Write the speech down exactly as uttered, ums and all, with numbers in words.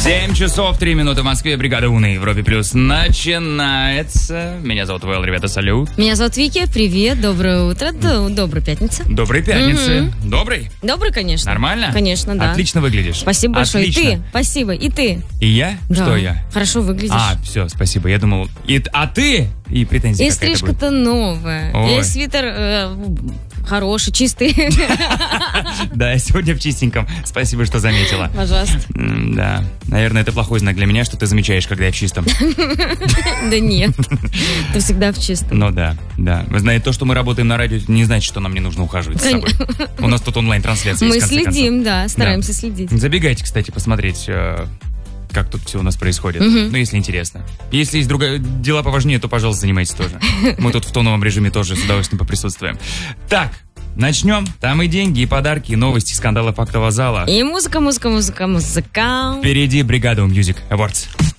семь часов три минуты в Москве. Бригада У на Европе Плюс начинается. Меня зовут Вэл, ребята, салют. Меня зовут Вики, привет, доброе утро, доброй пятницы. Доброй пятницы. Угу. Добрый? Добрый, конечно. Нормально? Конечно, да. Отлично выглядишь. Спасибо большое. Отлично. И ты, спасибо, и ты. И я? Да. Что я? Хорошо выглядишь. А, все, спасибо. Я думал, и, а ты? И претензии И какая-то стрижка-то будет. новая. Ой. И свитер э, хороший, чистый. Да, я сегодня в чистеньком. Спасибо, что заметила. Пожалуйста. М, Да, наверное, это плохой знак для меня, что ты замечаешь, когда я в чистом. Да нет, ты всегда в чистом. Ну да, да. Вы знаете, то, что мы работаем на радио, не значит, что нам не нужно ухаживать за собой. У нас тут онлайн-трансляция есть, Мы в конце следим, да, концов. стараемся Да. следить. Забегайте, кстати, посмотреть, э, как тут все у нас происходит. Мгм. Ну, если интересно. Если есть другая, дела поважнее, то, пожалуйста, занимайтесь тоже. Мы тут в тоновом режиме тоже с удовольствием поприсутствуем. Так, начнем. Там и деньги, и подарки, и новости, скандалы фактового зала. И музыка, музыка, музыка, музыка. Впереди бригада Music Awards.